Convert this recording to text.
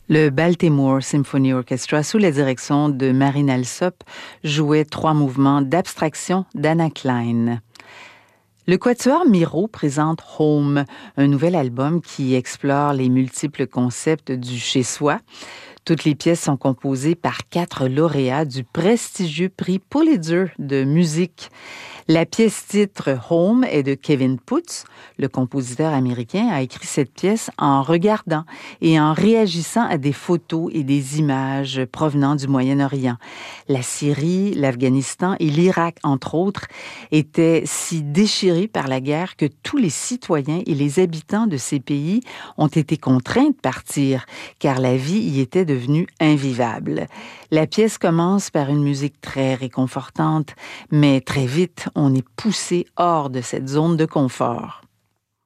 Le Baltimore Symphony Orchestra, sous la direction de Marine Alsop, jouait 3 mouvements d'abstraction d'Anna Klein. Le Quatuor Miro présente Home, un nouvel album qui explore les multiples concepts du chez-soi. Toutes les pièces sont composées par 4 lauréats du prestigieux prix Pulitzer de musique. La pièce-titre Home est de Kevin Putz. Le compositeur américain a écrit cette pièce en regardant et en réagissant à des photos et des images provenant du Moyen-Orient. La Syrie, l'Afghanistan et l'Irak, entre autres, étaient si déchirés par la guerre que tous les citoyens et les habitants de ces pays ont été contraints de partir, car la vie y était devenue invivable. La pièce commence par une musique très réconfortante, mais très vite, on est poussé hors de cette zone de confort.